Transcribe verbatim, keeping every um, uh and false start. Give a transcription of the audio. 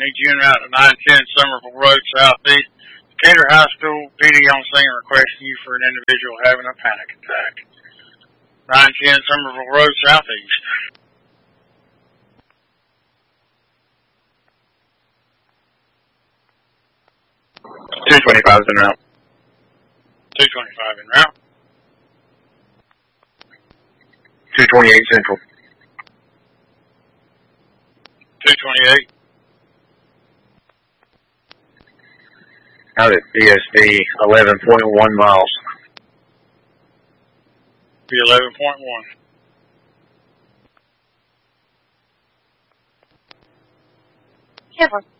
need you en route to nine ten Somerville Road Southeast. Decatur High School P D on scene requesting you for an individual having a panic attack. nine ten Somerville Road Southeast. two twenty-five is en route. two twenty-five en route. two twenty-eight Central. two twenty-eight. Out at B S D, eleven point one miles. Be eleven point one. Kevin.